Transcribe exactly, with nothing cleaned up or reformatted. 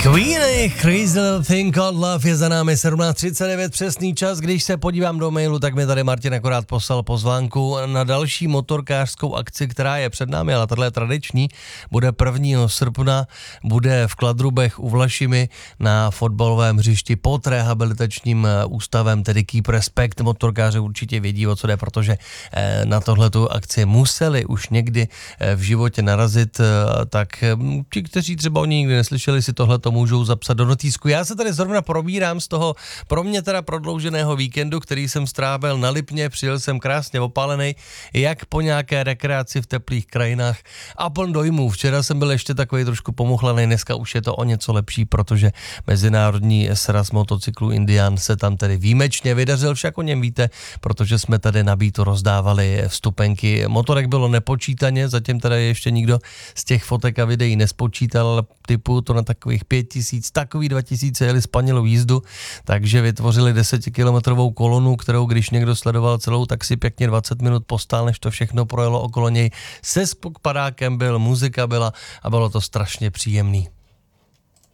Queenie, Crazy Little Thing Called Love je za námi sedmnáct třicet devět, přesný čas. Když se podívám do mailu, tak mi tady Martin akorát poslal pozvánku na další motorkářskou akci, která je před námi, ale tahle je tradiční. Bude prvního srpna, bude v Kladrubech u Vlašimi na fotbalovém hřišti pod rehabilitačním ústavem, tedy Keep Respect. Motorkáři určitě vědí, o co jde, protože na tohletu akci museli už někdy v životě narazit, tak ti, kteří třeba o ní nikdy neslyšeli, si tohleto můžou zapsat do notýsku. Já se tady zrovna probírám z toho pro mě teda prodlouženého víkendu, který jsem strávil na Lipně, přijel jsem krásně opálený, jak po nějaké rekreaci v teplých krajinách a pln dojmů. Včera jsem byl ještě takový trošku pomuchlaný, dneska už je to o něco lepší, protože mezinárodní sraz motocyklů Indian se tam tedy výjimečně vydařil, však o něm víte, protože jsme tady na Beatu rozdávali vstupenky. Motorek bylo nepočítaně, zatím teda ještě nikdo z těch fotek a videí nespočítal, ale typu to na takových pět tisíc, takový dva tisíce jeli spanilou jízdu, takže vytvořili desetikilometrovou kolonu, kterou když někdo sledoval celou, tak si pěkně dvacet minut postál, než to všechno projelo okolo něj. Se spokpadákem byl, muzika byla a bylo to strašně příjemný.